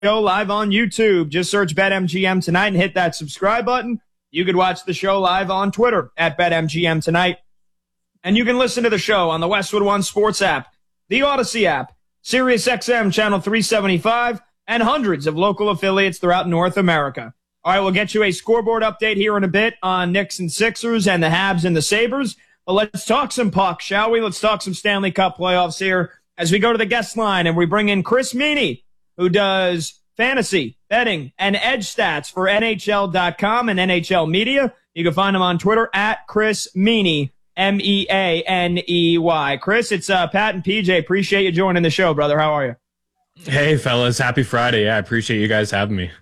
Show live on YouTube. Just search BetMGM Tonight and hit that subscribe button. You could watch the show live on Twitter at BetMGM Tonight. And you can listen to the show on the Westwood One Sports app, the Odyssey app, SiriusXM Channel 375, and hundreds of local affiliates throughout North America. All right, we'll get you a scoreboard update here in a bit on Knicks and Sixers and the Habs and the Sabres. But let's talk some puck, shall we? Let's talk some Stanley Cup playoffs here as we go to the guest line and we bring in Chris Meany, who does fantasy, betting, and edge stats for NHL.com and NHL Media. You can find him on Twitter at Chris Meany, Meaney. Chris, it's Pat and PJ. Appreciate you joining the show, brother. How are you? Hey, fellas. Happy Friday. Yeah, I appreciate you guys having me.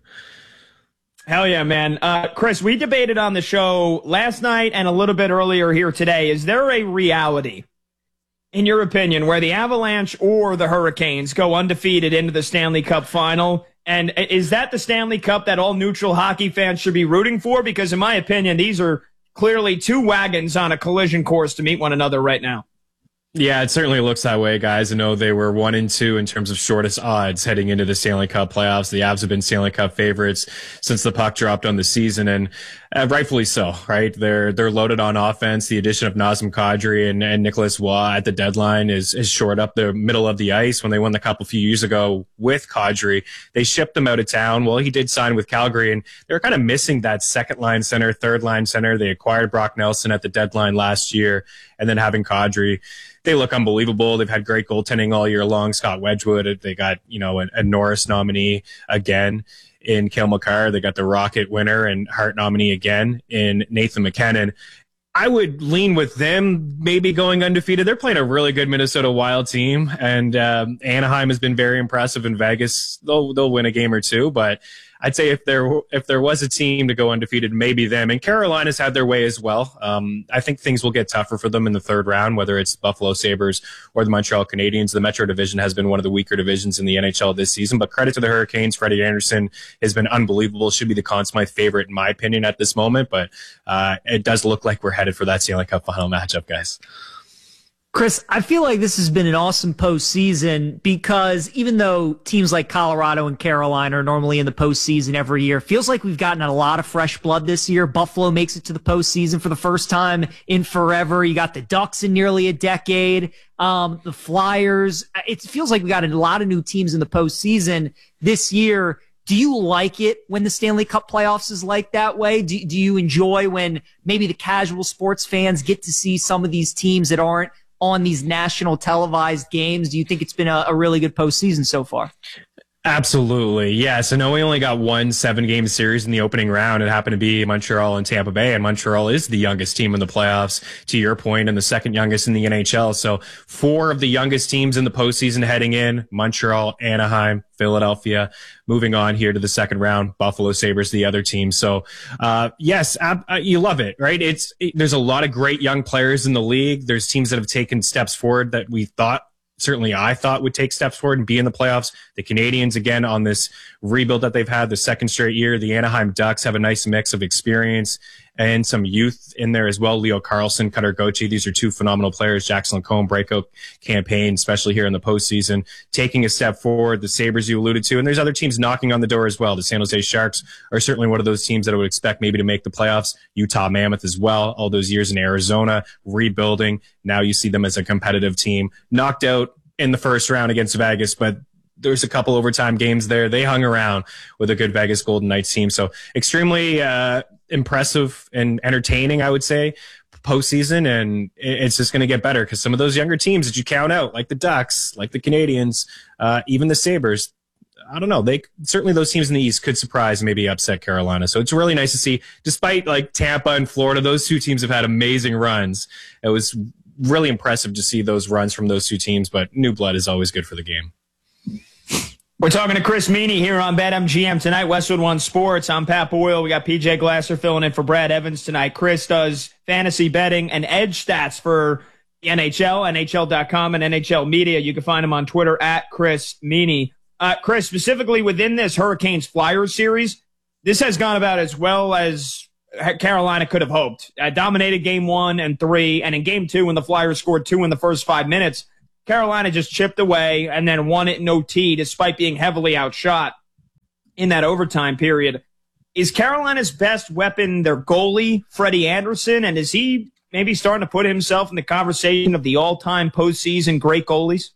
Hell yeah, man. Chris, we debated on the show last night and a little bit earlier here today. Is there a reality, in your opinion, where the Avalanche or the Hurricanes go undefeated into the Stanley Cup final? And is that the Stanley Cup that all neutral hockey fans should be rooting for? Because in my opinion, these are clearly two wagons on a collision course to meet one another right now. Yeah, it certainly looks that way, guys. I know they were 1-2 in terms of shortest odds heading into the Stanley Cup playoffs. The Avs have been Stanley Cup favorites since the puck dropped on the season, and rightfully so, right? They're loaded on offense. The addition of Nazem Kadri and Nicholas Waugh at the deadline is shored up the middle of the ice. When they won the Cup a few years ago with Kadri, they shipped him out of town. Well, he did sign with Calgary, and they were kind of missing that second line center, third line center. They acquired Brock Nelson at the deadline last year, and then having Kadri, they look unbelievable. They've had great goaltending all year long. Scott Wedgwood, they got, a Norris nominee again in Cale Makar. They got the Rocket winner and Hart nominee again in Nathan McKinnon. I would lean with them maybe going undefeated. They're playing a really good Minnesota Wild team, and Anaheim has been very impressive in Vegas. They'll win a game or two, but I'd say if there was a team to go undefeated, maybe them. And Carolina's had their way as well. I think things will get tougher for them in the third round, whether it's Buffalo Sabres or the Montreal Canadiens. The Metro Division has been one of the weaker divisions in the NHL this season, but credit to the Hurricanes. Freddie Anderson has been unbelievable. Should be the Conn Smythe favorite in my opinion at this moment, but it does look like we're headed for that Stanley Cup final matchup, guys. Chris, I feel like this has been an awesome postseason because even though teams like Colorado and Carolina are normally in the postseason every year, feels like we've gotten a lot of fresh blood this year. Buffalo makes it to the postseason for the first time in forever. You got the Ducks in nearly a decade. The Flyers. It feels like we got a lot of new teams in the postseason this year. Do you like it when the Stanley Cup playoffs is like that way? Do you enjoy when maybe the casual sports fans get to see some of these teams that aren't on these national televised games? Do you think it's been a really good postseason so far? Absolutely. Yes. I know we only got one 7-game series in the opening round. It happened to be Montreal and Tampa Bay, and Montreal is the youngest team in the playoffs, to your point, and the second youngest in the NHL. So 4 of the youngest teams in the postseason heading in: Montreal, Anaheim, Philadelphia. Moving on here to the second round, Buffalo Sabres, the other team. So, yes, you love it, right? There's a lot of great young players in the league. There's teams that have taken steps forward that we thought, certainly I thought, would take steps forward and be in the playoffs. The Canadiens, again, on this rebuild that they've had the second straight year. The Anaheim Ducks have a nice mix of experience and some youth in there as well. Leo Carlson, Cutter Gauthier, these are 2 phenomenal players. Jackson Lacombe, breakout campaign, especially here in the postseason, taking a step forward. The Sabres you alluded to, and there's other teams knocking on the door as well. The San Jose Sharks are certainly one of those teams that I would expect maybe to make the playoffs. Utah Mammoth as well, all those years in Arizona, rebuilding. Now you see them as a competitive team. Knocked out in the first round against Vegas, but there's a couple overtime games there. They hung around with a good Vegas Golden Knights team. So extremely impressive and entertaining, I would say, postseason. And it's just going to get better because some of those younger teams that you count out, like the Ducks, like the Canadiens, even the Sabres, I don't know. Certainly those teams in the East could surprise and maybe upset Carolina. So it's really nice to see, despite like Tampa and Florida, those 2 teams have had amazing runs. It was really impressive to see those runs from those 2 teams, but new blood is always good for the game. We're talking to Chris Meany here on BetMGM Tonight, Westwood One Sports. I'm Pat Boyle. We got PJ Glasser filling in for Brad Evans tonight. Chris does fantasy betting and edge stats for the NHL, NHL.com, and NHL Media. You can find him on Twitter at Chris Meany. Chris, specifically within this Hurricanes-Flyers series, this has gone about as well as Carolina could have hoped. Dominated game 1 and 3, and in game 2, when the Flyers scored 2 in the first 5 minutes, Carolina just chipped away and then won it in OT despite being heavily outshot. in that overtime period. Is Carolina's best weapon their goalie, Freddie Anderson? And is he maybe starting to put himself in the conversation of the all-time postseason great goalies?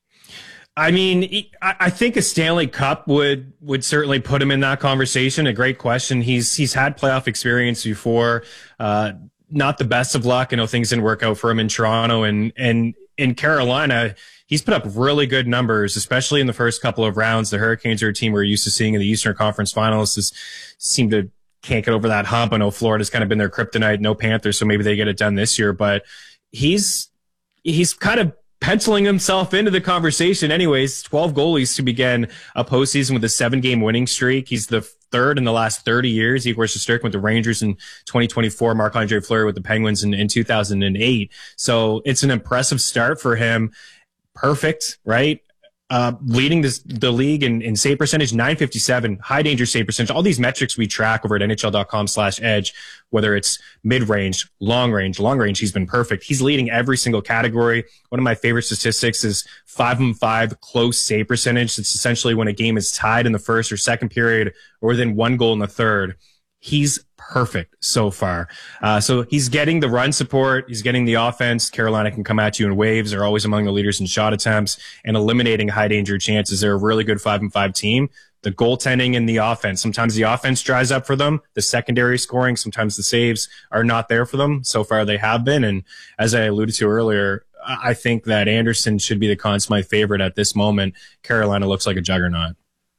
I mean, I think a Stanley Cup would certainly put him in that conversation. A great question. He's had playoff experience before. Not the best of luck. I know things didn't work out for him in Toronto, and in Carolina, he's put up really good numbers, especially in the first couple of rounds. The Hurricanes are a team we're used to seeing in the Eastern Conference Finals. Seem to can't get over that hump. I know Florida's kind of been their kryptonite. No Panthers, so maybe they get it done this year. But he's kind of penciling himself into the conversation anyways. 12 goalies to begin a postseason with a 7-game winning streak. He's the third in the last 30 years. He, of course, was with the Rangers in 2024, Marc-Andre Fleury with the Penguins in 2008. So it's an impressive start for him. Perfect, right? Leading the league in save percentage, .957, high danger save percentage. All these metrics we track over at NHL.com/edge, whether it's mid-range, long range, he's been perfect. He's leading every single category. One of my favorite statistics is 5-on-5 close save percentage. It's essentially when a game is tied in the first or second period or within one goal in the third. He's perfect so far. So he's getting the run support. He's getting the offense. Carolina can come at you in waves. They're always among the leaders in shot attempts and eliminating high danger chances. They're a really good 5-on-5 team. The goaltending and the offense. Sometimes the offense dries up for them. The secondary scoring, sometimes the saves are not there for them. So far they have been. And as I alluded to earlier, I think that Anderson should be the Conn Smythe favorite at this moment. Carolina looks like a juggernaut.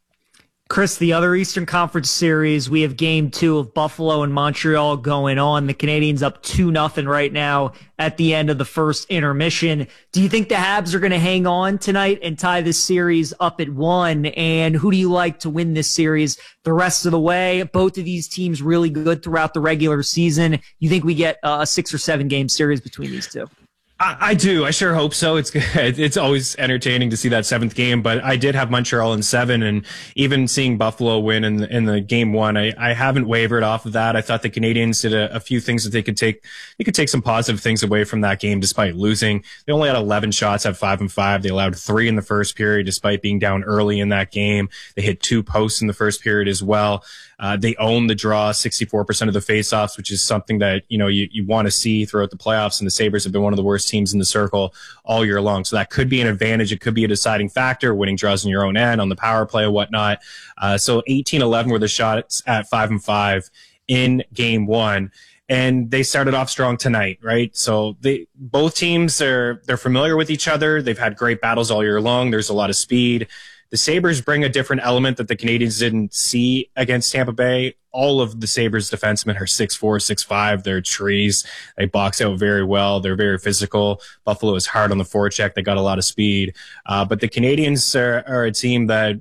Chris, the other Eastern Conference series, we have game 2 of Buffalo and Montreal going on. The Canadiens up 2-0 right now at the end of the first intermission. Do you think the Habs are going to hang on tonight and tie this series up at 1? And who do you like to win this series the rest of the way? Both of these teams really good throughout the regular season. You think we get a 6 or 7 game series between these two? I do. I sure hope so. It's always entertaining to see that 7th game, but I did have Montreal in 7, and even seeing Buffalo win in the game 1, I haven't wavered off of that. I thought the Canadiens did a few things that they could take some positive things away from that game despite losing. They only had 11 shots at 5-on-5. They allowed 3 in the first period despite being down early in that game. They hit 2 posts in the first period as well. They own the draw, 64% of the faceoffs, which is something that, you want to see throughout the playoffs. And the Sabres have been one of the worst teams in the circle all year long. So that could be an advantage. It could be a deciding factor, winning draws in your own end on the power play or whatnot. So 18-11 were the shots at 5-on-5 in game 1. And they started off strong tonight, right? So both teams they're familiar with each other. They've had great battles all year long. There's a lot of speed. The Sabres bring a different element that the Canadiens didn't see against Tampa Bay. All of the Sabres defensemen are 6'4", 6'5". They're trees. They box out very well. They're very physical. Buffalo is hard on the forecheck. They got a lot of speed. But the Canadiens are a team that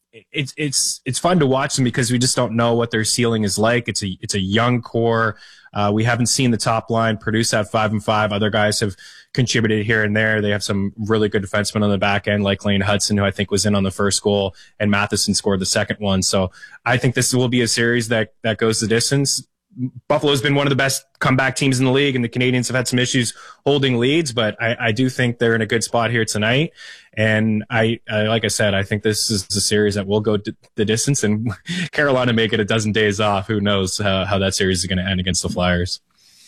it's fun to watch them because we just don't know what their ceiling is like. It's a young core. We haven't seen the top line produce at 5-on-5. Other guys have contributed here and there. They have some really good defensemen on the back end, like Lane Hudson, who I think was in on the first goal, and Matheson scored the second one. So I think this will be a series that goes the distance. Buffalo's been one of the best comeback teams in the league, and the Canadiens have had some issues holding leads, but I do think they're in a good spot here tonight. And I like I said, I think this is a series that will go the distance, and Carolina may get a dozen days off. Who knows how that series is going to end against the Flyers.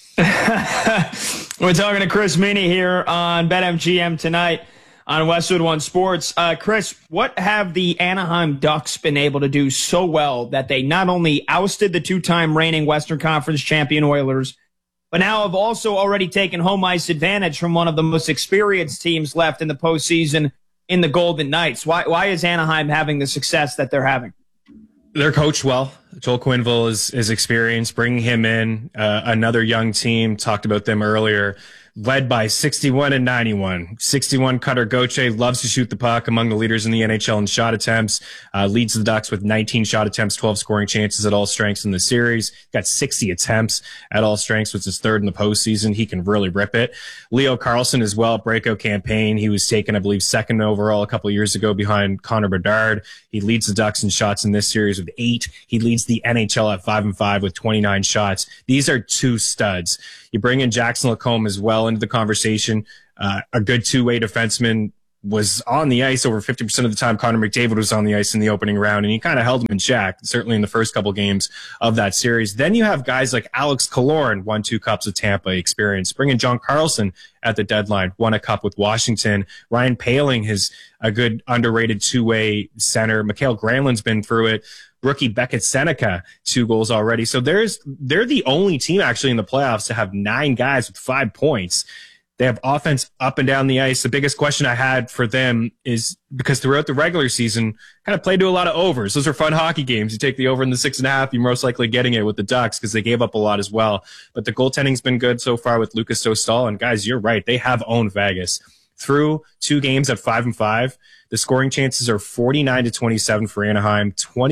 We're talking to Chris Meany here on BetMGM tonight on Westwood One Sports. Chris, what have the Anaheim Ducks been able to do so well that they not only ousted the 2-time reigning Western Conference champion Oilers, but now have also already taken home ice advantage from one of the most experienced teams left in the postseason in the Golden Knights? Why is Anaheim having the success that they're having? They're coached well. Joel Quenneville is experienced. Bringing him in, another young team, talked about them earlier, led by 61 and 91. 61, Cutter Gauthier loves to shoot the puck, among the leaders in the NHL in shot attempts, leads the Ducks with 19 shot attempts, 12 scoring chances at all strengths in the series. Got 60 attempts at all strengths, which is 3rd in the postseason. He can really rip it. Leo Carlsson as well, breakout campaign. He was taken, I believe, 2nd overall a couple of years ago behind Connor Bedard. He leads the Ducks in shots in this series with 8. He leads the NHL at 5-on-5 with 29 shots. These are 2 studs. You bring in Jackson Lacombe as well into the conversation, a good 2-way defenseman, was on the ice over 50% of the time. Connor McDavid was on the ice in the opening round, and he kind of held him in check, certainly in the first couple games of that series. Then you have guys like Alex Killorn, won 2 cups with Tampa experience. Bring in John Carlson at the deadline, won a cup with Washington. Ryan Poehling is a good underrated two-way center. Mikael Granlund's been through it. Rookie Beckett Seneca, 2 goals already. So they're the only team actually in the playoffs to have 9 guys with 5 points. They have offense up and down the ice. The biggest question I had for them is because throughout the regular season, kind of played to a lot of overs. Those are fun hockey games. You take the over in the 6.5, you're most likely getting it with the Ducks because they gave up a lot as well. But the goaltending's been good so far with Lucas Dostal. And guys, you're right. They have owned Vegas. Through 2 games at 5-5, the scoring chances are 49-27 for Anaheim,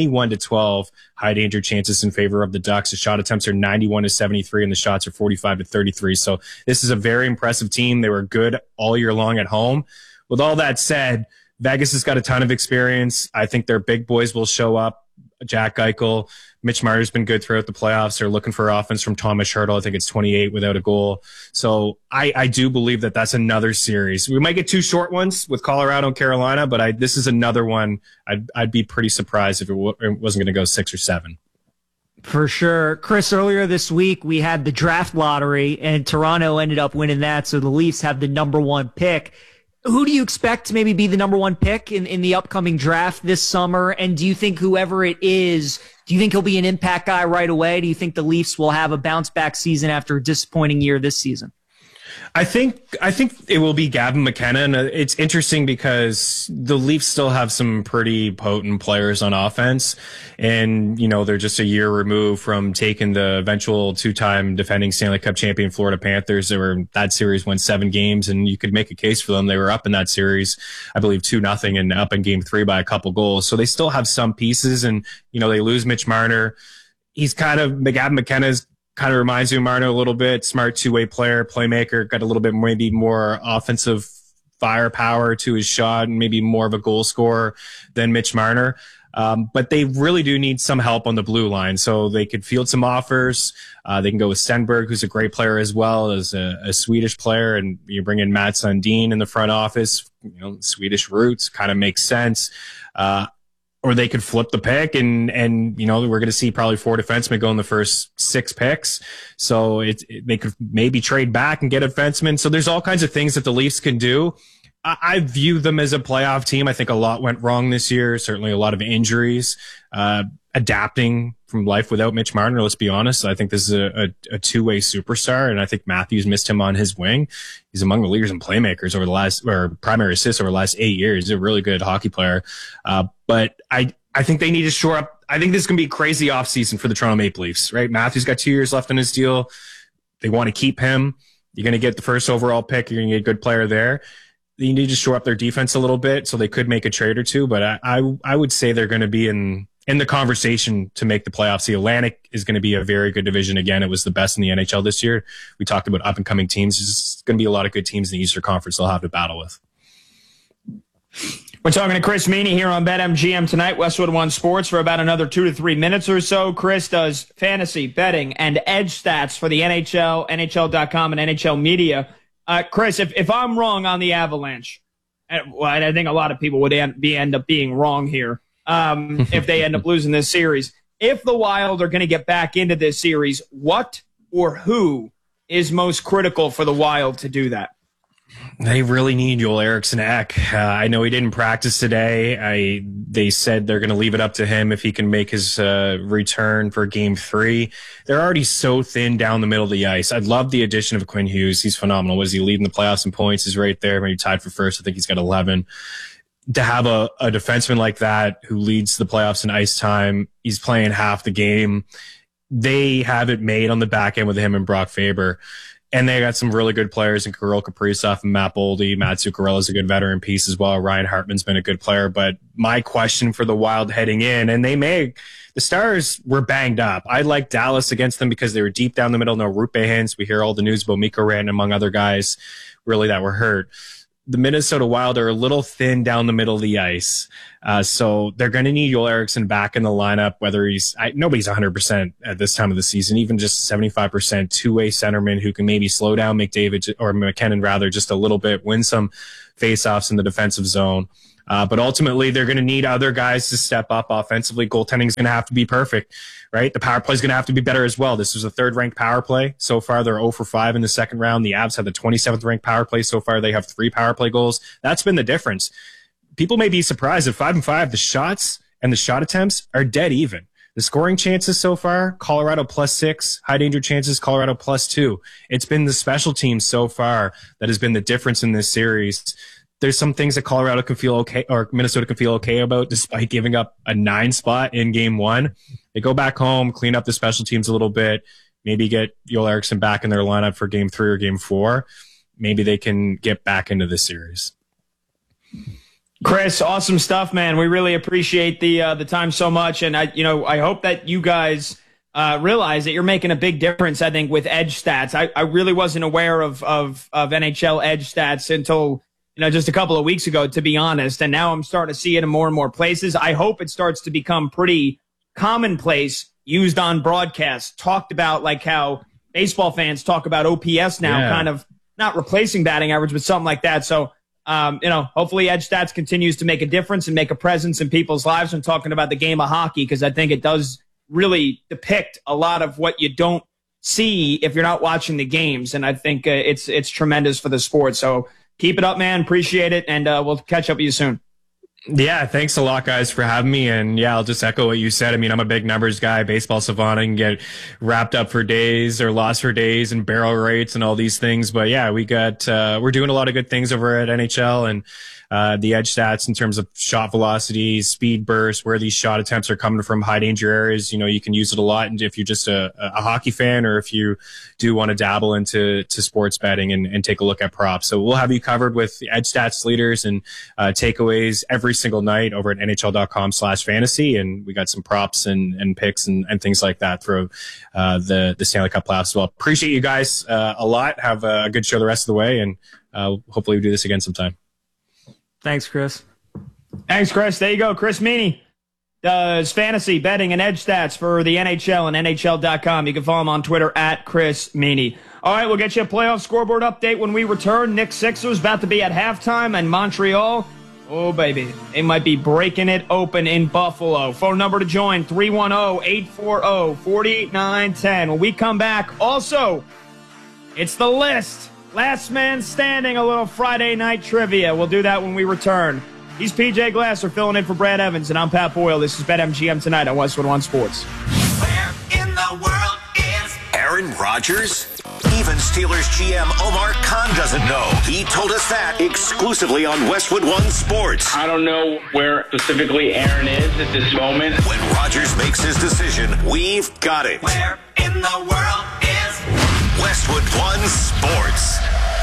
21-12 high danger chances in favor of the Ducks. The shot attempts are 91-73, and the shots are 45-33. So this is a very impressive team. They were good all year long at home. With all that said, Vegas has got a ton of experience. I think their big boys will show up. Jack Eichel, Mitch Marner's been good throughout the playoffs. They're looking for offense from Thomas Hertl. I think it's 28 without a goal. So I do believe that that's another series. We might get 2 short ones with Colorado and Carolina, but this is another one. I'd be pretty surprised if it wasn't going to go 6 or 7. For sure. Chris, earlier this week, we had the draft lottery, and Toronto ended up winning that, so the Leafs have the number 1 pick. Who do you expect to maybe be the number 1 pick in the upcoming draft this summer? And do you think whoever it is, do you think he'll be an impact guy right away? Do you think the Leafs will have a bounce back season after a disappointing year this season? I think it will be Gavin McKenna, and it's interesting because the Leafs still have some pretty potent players on offense, and they're just a year removed from taking the eventual 2-time defending Stanley Cup champion Florida Panthers. That series went 7 games, and you could make a case for them. They were up in that series, I believe 2-0, and up in Game 3 by a couple goals. So they still have some pieces, and they lose Mitch Marner. Gavin McKenna's kind of reminds you of Marner a little bit. Smart 2-way player, playmaker, got a little bit maybe more offensive firepower to his shot and maybe more of a goal scorer than Mitch Marner. But they really do need some help on the blue line. So they could field some offers. They can go with Stenberg, who's a great player as well as a Swedish player. And you bring in Matt Sundin in the front office, Swedish roots kind of makes sense. Or they could flip the pick and we're going to see probably 4 defensemen go in the first 6 picks. So they could maybe trade back and get a defenseman. So there's all kinds of things that the Leafs can do. I view them as a playoff team. I think a lot went wrong this year. Certainly a lot of injuries, adapting from life without Mitch Marner. Let's be honest. I think this is a 2-way superstar, and I think Matthews missed him on his wing. He's among the leaders in playmakers primary assists over the last 8 years. He's a really good hockey player. But I think they need to shore up. I think this is going to be a crazy offseason for the Toronto Maple Leafs, right? Matthews got 2 years left on his deal. They want to keep him. You're going to get the first overall pick. You're going to get a good player there. You need to shore up their defense a little bit, so they could make a trade or 2. But I would say they're going to be in the conversation to make the playoffs. The Atlantic is going to be a very good division. Again, it was the best in the NHL this year. We talked about up and coming teams. There's going to be a lot of good teams in the Eastern Conference they'll have to battle with. We're talking to Chris Meany here on BetMGM tonight, Westwood One Sports, for about another 2 to 3 minutes or so. Chris does fantasy betting and edge stats for the NHL, NHL.com, and NHL Media. Chris, if I'm wrong on the Avalanche, well, I think a lot of people would end up being wrong here if they end up losing this series. If the Wild are going to get back into this series, what or who is most critical for the Wild to do that? They really need Joel Eriksson Ek. I know he didn't practice today. They said they're going to leave it up to him if he can make his return for Game 3. They're already so thin down the middle of the ice. I'd love the addition of Quinn Hughes. He's phenomenal. Was he leading the playoffs in points? He's right there. Maybe tied for first. I think he's got 11. To have a defenseman like that who leads the playoffs in ice time, he's playing half the game. They have it made on the back end with him and Brock Faber. And they got some really good players in Kirill Kaprizov and Matt Boldy. Matt Zuccarello is a good veteran piece as well. Ryan Hartman's been a good player. But my question for the Wild heading in, and the Stars were banged up. I like Dallas against them because they were deep down the middle. No Rupe Hintz. We hear all the news about Mikko Rantanen, among other guys, really that were hurt. the Minnesota Wild are a little thin down the middle of the ice. So they're going to need Joel Eriksson back in the lineup, whether nobody's 100% at this time of the season, even just 75% two-way centerman who can maybe slow down McDavid or McKinnon rather just a little bit, win some faceoffs in the defensive zone. But ultimately, they're going to need other guys to step up offensively. Goaltending is going to have to be perfect, right? The power play is going to have to be better as well. This was a third-ranked power play. So far, they're 0 for 5 in the second round. The Avs have the 27th-ranked power play. So far, they have 3 power play goals. That's been the difference. People may be surprised at 5-5. The shots and the shot attempts are dead even. The scoring chances so far, Colorado +6, high danger chances, Colorado +2. It's been the special teams so far that has been the difference in this series. There's some things that Colorado can feel okay, or Minnesota can feel okay about, despite giving up a 9 spot in game 1. They go back home, clean up the special teams a little bit, maybe get Joel Eriksson back in their lineup for game 3 or game 4. Maybe they can get back into this series. Chris, awesome stuff, man. We really appreciate the time so much, and I hope that you guys realize that you're making a big difference. I think with edge stats, I really wasn't aware of NHL edge stats until just a couple of weeks ago, to be honest. And now I'm starting to see it in more and more places. I hope it starts to become pretty commonplace, used on broadcast, talked about like how baseball fans talk about OPS now, kind of not replacing batting average, but something like that. So, hopefully Edge Stats continues to make a difference and make a presence in people's lives when talking about the game of hockey, because I think it does really depict a lot of what you don't see if you're not watching the games. And I think it's tremendous for the sport. So, keep it up, man. Appreciate it. And we'll catch up with you soon. Yeah, thanks a lot, guys, for having me. And yeah, I'll just echo what you said. I mean, I'm a big numbers guy, baseball savant. I can get wrapped up for days or lost for days and barrel rates and all these things. But yeah, we're doing a lot of good things over at NHL, and the edge stats in terms of shot velocity, speed burst, where these shot attempts are coming from, high danger areas. You can use it a lot. And if you're just a hockey fan, or if you do want to dabble into sports betting and take a look at props. So we'll have you covered with the edge stats leaders and takeaways every single night over at NHL.com/fantasy. And we got some props and picks and things like that for the Stanley Cup playoffs as well. Appreciate you guys a lot. Have a good show the rest of the way, and hopefully we do this again sometime. Thanks, Chris. Thanks, Chris. There you go. Chris Meany does fantasy betting and edge stats for the NHL and NHL.com. You can follow him on Twitter at Chris Meany. All right, we'll get you a playoff scoreboard update when we return. Knicks Sixers about to be at halftime, and Montreal, oh, baby, they might be breaking it open in Buffalo. Phone number to join, 310-840-4910. When we come back, also, it's the list. Last man standing, a little Friday night trivia. We'll do that when we return. He's PJ Glasser filling in for Brad Evans, and I'm Pat Boyle. This is BetMGM tonight on Westwood One Sports. Where in the world is Aaron Rodgers? Even Steelers GM Omar Khan doesn't know. He told us that exclusively on Westwood One Sports. I don't know where specifically Aaron is at this moment. When Rodgers makes his decision, we've got it. Where in the world is Westwood One Sports?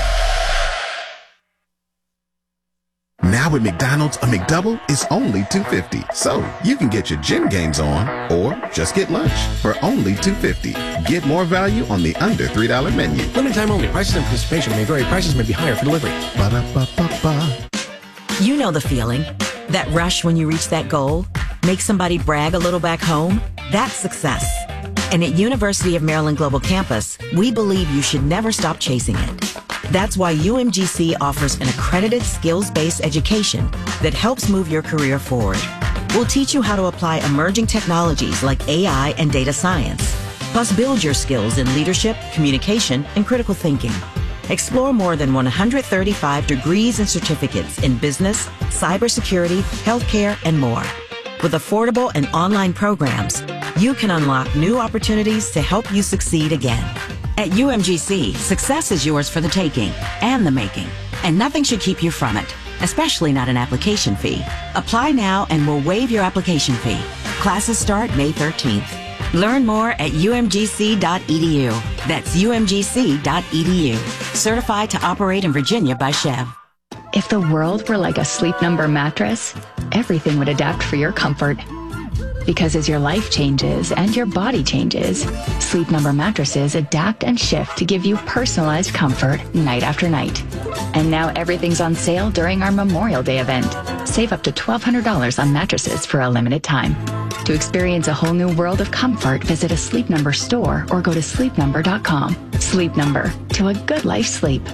Now at McDonald's, a McDouble is only $2.50. So you can get your gym gains on, or just get lunch for only $2.50. Get more value on the under $3 menu. Limited time only. Prices and participation may vary. Prices may be higher for delivery. Ba-da-ba-ba-ba. You know the feeling. That rush when you reach that goal. Make somebody brag a little back home. That's success. And at University of Maryland Global Campus, we believe you should never stop chasing it. That's why UMGC offers an accredited skills-based education that helps move your career forward. We'll teach you how to apply emerging technologies like AI and data science, plus build your skills in leadership, communication, and critical thinking. Explore more than 135 degrees and certificates in business, cybersecurity, healthcare, and more. With affordable and online programs, you can unlock new opportunities to help you succeed again. At UMGC, success is yours for the taking and the making, and nothing should keep you from it, especially not an application fee. Apply now and we'll waive your application fee. Classes start May 13th. Learn more at umgc.edu. That's umgc.edu. Certified to operate in Virginia by Chev. If the world were like a Sleep Number mattress, everything would adapt for your comfort. Because as your life changes and your body changes, Sleep Number mattresses adapt and shift to give you personalized comfort night after night. And now everything's on sale during our Memorial Day event. Save up to $1,200 on mattresses for a limited time. To experience a whole new world of comfort, visit a Sleep Number store or go to sleepnumber.com. Sleep Number, to a good life sleep.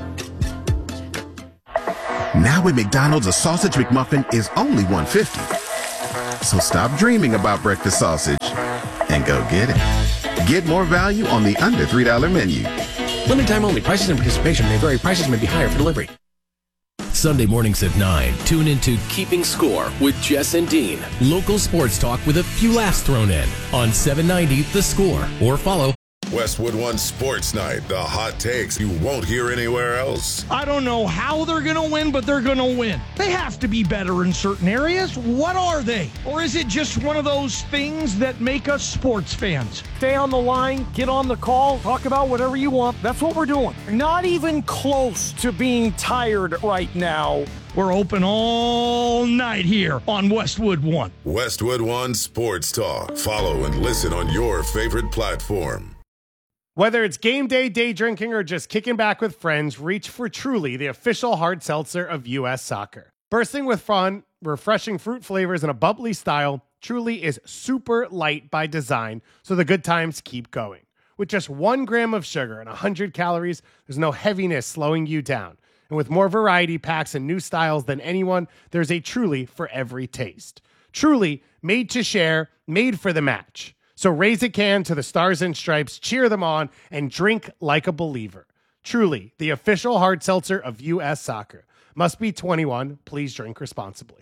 Now at McDonald's, a sausage McMuffin is only $1.50. So stop dreaming about breakfast sausage and go get it. Get more value on the under $3 menu. Limited time only. Prices and participation may vary. Prices may be higher for delivery. Sunday mornings at 9, tune into Keeping Score with Jess and Dean. Local sports talk with a few laughs thrown in on 790 The Score. Or follow Westwood One Sports Night, the hot takes you won't hear anywhere else. I don't know how they're going to win, but they're going to win. They have to be better in certain areas. What are they? Or is it just one of those things that make us sports fans? Stay on the line, get on the call, talk about whatever you want. That's what we're doing. Not even close to being tired right now. We're open all night here on Westwood One. Westwood One Sports Talk. Follow and listen on your favorite platform. Whether it's game day, day drinking, or just kicking back with friends, reach for Truly, the official hard seltzer of U.S. Soccer. Bursting with fun, refreshing fruit flavors, and a bubbly style, Truly is super light by design, so the good times keep going. With just 1 gram of sugar and 100 calories, there's no heaviness slowing you down. And with more variety packs and new styles than anyone, there's a Truly for every taste. Truly, made to share, made for the match. So raise a can to the Stars and Stripes, cheer them on, and drink like a believer. Truly, the official hard seltzer of U.S. Soccer. Must be 21. Please drink responsibly.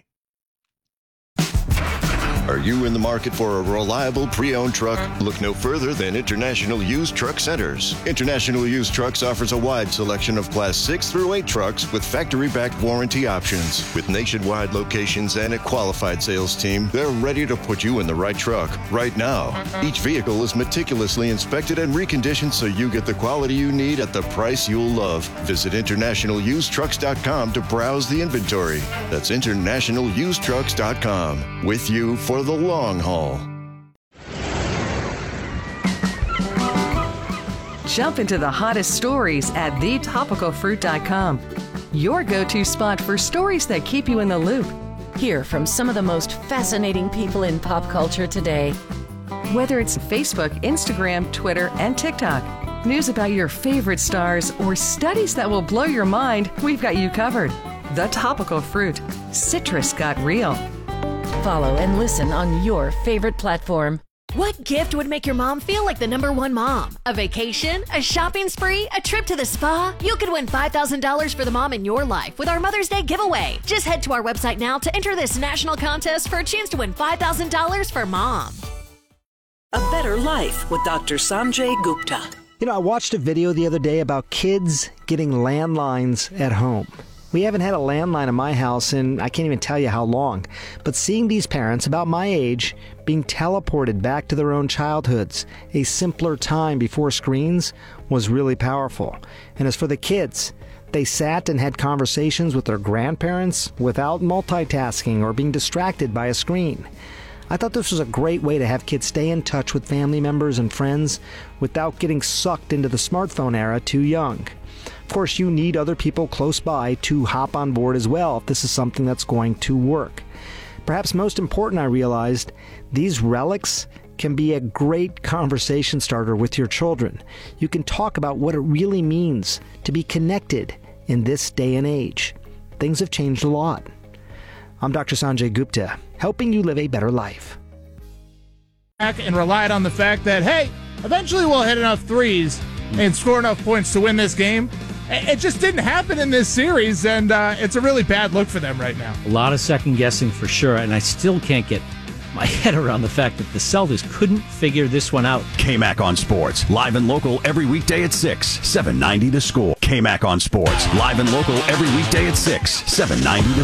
Are you in the market for a reliable pre-owned truck? Look no further than International Used Truck Centers. International Used Trucks offers a wide selection of Class 6 through 8 trucks with factory-backed warranty options. With nationwide locations and a qualified sales team, they're ready to put you in the right truck right now. Each vehicle is meticulously inspected and reconditioned so you get the quality you need at the price you'll love. Visit InternationalUsedTrucks.com to browse the inventory. That's InternationalUsedTrucks.com. With you for the long haul. Jump into the hottest stories at thetopicalfruit.com. Your go-to spot for stories that keep you in the loop. Hear from some of the most fascinating people in pop culture today. Whether it's Facebook, Instagram, Twitter, and TikTok, news about your favorite stars, or studies that will blow your mind, we've got you covered. The Topical Fruit. Citrus got real. Follow and listen on your favorite platform. What gift would make your mom feel like the #1 mom? A vacation? A shopping spree? A trip to the spa? You could win $5,000 for the mom in your life with our Mother's Day giveaway. Just head to our website now to enter this national contest for a chance to win $5,000 for mom. A Better Life with Dr. Sanjay Gupta. You know, I watched a video the other day about kids getting landlines at home. We haven't had a landline in my house in I can't even tell you how long. But seeing these parents about my age being teleported back to their own childhoods, a simpler time before screens, was really powerful. And as for the kids, they sat and had conversations with their grandparents without multitasking or being distracted by a screen. I thought this was a great way to have kids stay in touch with family members and friends without getting sucked into the smartphone era too young. Of course, you need other people close by to hop on board as well if this is something that's going to work. Perhaps most important, I realized, these relics can be a great conversation starter with your children. You can talk about what it really means to be connected in this day and age. Things have changed a lot. I'm Dr. Sanjay Gupta, helping you live a better life. And relied on the fact that, hey, eventually we'll hit enough threes and score enough points to win this game. It just didn't happen in this series, and it's a really bad look for them right now. A lot of second guessing for sure, and I still can't get my head around the fact that the Celtics couldn't figure this one out. KMAC on Sports, live and local every weekday at 6, 790 The Score. KMAC on Sports, live and local every weekday at 6, 790 The